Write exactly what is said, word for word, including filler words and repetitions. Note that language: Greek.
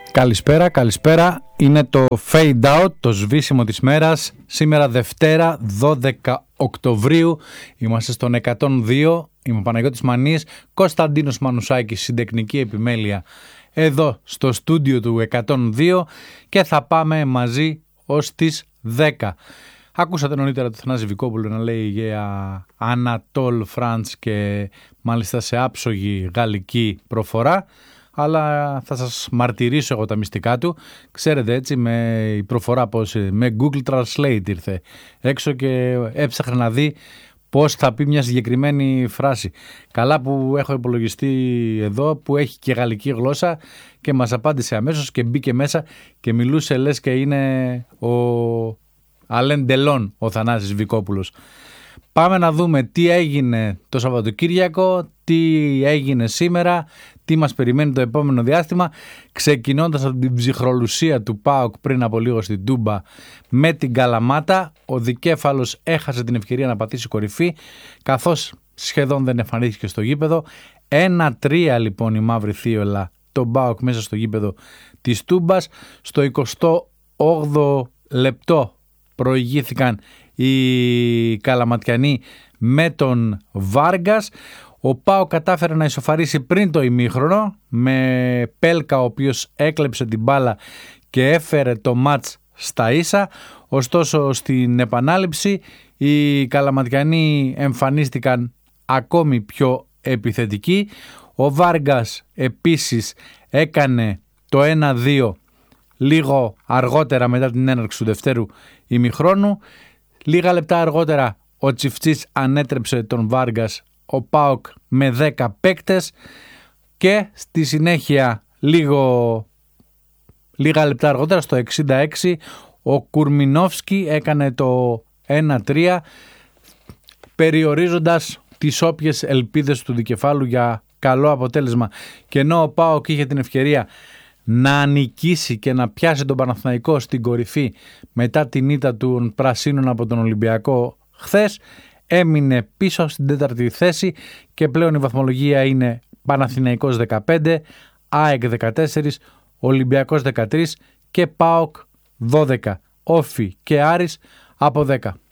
Καλησπέρα, καλησπέρα. Είναι το Fade Out, το σβήσιμο της μέρας. Σήμερα Δευτέρα, δώδεκα Οκτωβρίου. Είμαστε στον εκατόν δύο. Είμαι ο Παναγιώτης Μανής, Κωνσταντίνος Μανουσάκης στην τεχνική επιμέλεια εδώ στο στούντιο του εκατόν δύο και θα πάμε μαζί ως τις δέκα. Ακούσατε νωρίτερα το Θανάση Βικόπουλο να λέει για Ανατόλ Φραντς και μάλιστα σε άψογη γαλλική προφορά, αλλά θα σας μαρτυρήσω εγώ τα μυστικά του. Ξέρετε, έτσι, με η προφορά πώς, με Google Translate ήρθε έξω και έψαχνε να δει πώς θα πει μια συγκεκριμένη φράση. Καλά που έχω υπολογιστεί εδώ που έχει και γαλλική γλώσσα και μας απάντησε αμέσως και μπήκε μέσα και μιλούσε λες και είναι ο Αλέν Ντελόν ο Θανάσης Βικόπουλος. Πάμε να δούμε τι έγινε το Σαββατοκύριακο, τι έγινε σήμερα, τι μας περιμένει το επόμενο διάστημα, ξεκινώντας από την ψυχρολουσία του ΠΑΟΚ πριν από λίγο στην Τούμπα με την Καλαμάτα. Ο δικέφαλος έχασε την ευκαιρία να πατήσει κορυφή, καθώς σχεδόν δεν εμφανίστηκε στο γήπεδο. ένα τρία λοιπόν η μαύρη θύελλα, τον ΠΑΟΚ μέσα στο γήπεδο της Τούμπας. Στο εικοστό όγδοο λεπτό προηγήθηκαν οι Καλαματιανοί με τον Βάργκας. Ο ΠΑΟ κατάφερε να ισοφαρίσει πριν το ημίχρονο με Πέλκα, ο οποίος έκλεψε την μπάλα και έφερε το μάτς στα ίσα. Ωστόσο στην επανάληψη οι Καλαματιανοί εμφανίστηκαν ακόμη πιο επιθετικοί. Ο Βάργκας επίσης έκανε το ένα δύο λίγο αργότερα μετά την έναρξη του δευτέρου ημιχρόνου. Λίγα λεπτά αργότερα ο Τσιφτσής ανέτρεψε τον Βάργκας, ο ΠΑΟΚ με δέκα παίκτες, και στη συνέχεια λίγο, λίγα λεπτά αργότερα στο εξήντα έξι ο Κουρμινόφσκι έκανε το ένα τρία, περιορίζοντας τις όποιες ελπίδες του δικεφάλου για καλό αποτέλεσμα. Και ενώ ο ΠΑΟΚ είχε την ευκαιρία να νικήσει και να πιάσει τον Παναθηναϊκό στην κορυφή μετά την ήττα των Πρασίνων από τον Ολυμπιακό χθες, έμεινε πίσω στην τέταρτη θέση και πλέον η βαθμολογία είναι Παναθηναϊκός δεκαπέντε, ΑΕΚ δεκατέσσερα, Ολυμπιακός δεκατρία και ΠΑΟΚ δώδεκα. Όφι και Άρης από δέκα.